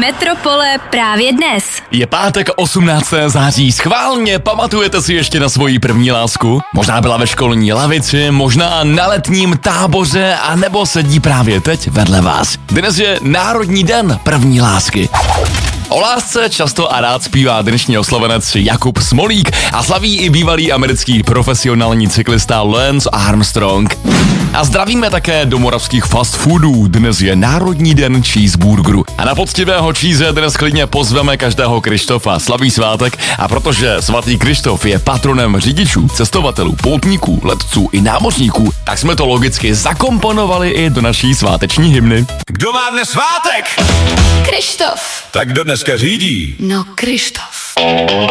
Metropole právě dnes. Je pátek 18. září, schválně pamatujete si ještě na svoji první lásku? Možná byla ve školní lavici, možná na letním táboře, a nebo sedí právě teď vedle vás. Dnes je Národní den první lásky. O lásce často a rád zpívá dnešní oslovenec Jakub Smolík a slaví i bývalý americký profesionální cyklista Lance Armstrong. A zdravíme také do moravských fast foodů. Dnes je Národní den cheeseburgeru. A na poctivého cheese dnes klidně pozveme každého Krištofa. Slaví svátek, a protože svatý Krištof je patronem řidičů, cestovatelů, poutníků, letců i námořníků, tak jsme to logicky zakomponovali i do naší sváteční hymny. Kdo má dnes svátek? Krištof. Tak kdo dneska řídí? No, Krištof.